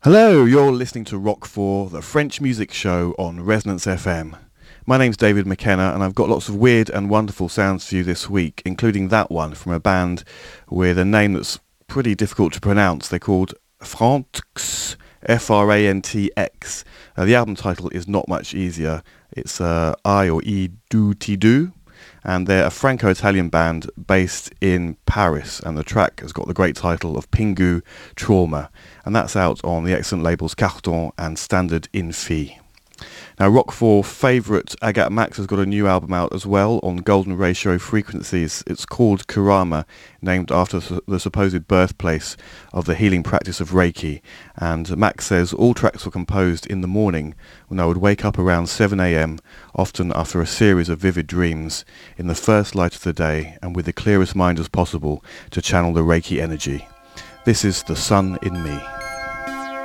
Hello, you're listening to Rock 4, the French music show on Resonance FM. My name's David McKenna and I've got lots of weird and wonderful sounds for you this week, including that one from a band with a name that's pretty difficult to pronounce. They're called Frantx, Frantx. The album title is not much easier. It's I or E do ti do. And they're a Franco-Italian band based in Paris, and the track has got the great title of Pingu Trauma, and that's out on the excellent labels Carton and Standard In Fee. Now, Rock 4 favourite Agat Max has got a new album out as well on Golden Ratio Frequencies. It's called Kurama, named after the supposed birthplace of the healing practice of Reiki. And Max says all tracks were composed in the morning when I would wake up around 7 a.m, often after a series of vivid dreams, in the first light of the day and with the clearest mind as possible to channel the Reiki energy. This is The Sun in Me.